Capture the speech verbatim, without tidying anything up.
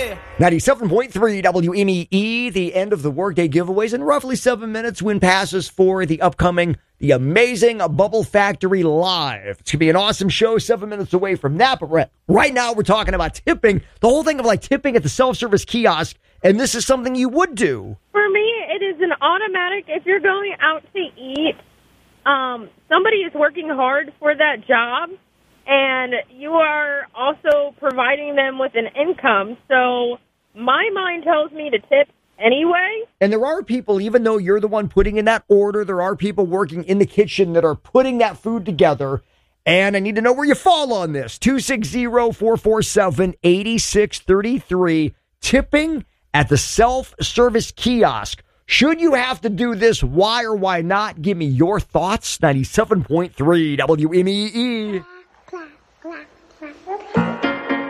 way. ninety-seven point three W M E E, the end of the workday giveaways. In roughly seven minutes, win passes for the upcoming The Amazing Bubble Factory Live. It's going to be an awesome show seven minutes away from that. But right, right now, we're talking about tipping. The whole thing of like tipping at the self-service kiosk. And this is something you would do. For me, it is an automatic. If you're going out to eat, um, somebody is working hard for that job, and you are also providing them with an income. So my mind tells me to tip anyway. And there are people, even though you're the one putting in that order, there are people working in the kitchen that are putting that food together. And I need to know where you fall on this. two six zero, four four seven, eight six three three. Tipping at the self-service kiosk. Should you have to do this? Why or why not? Give me your thoughts. ninety-seven point three W M E E.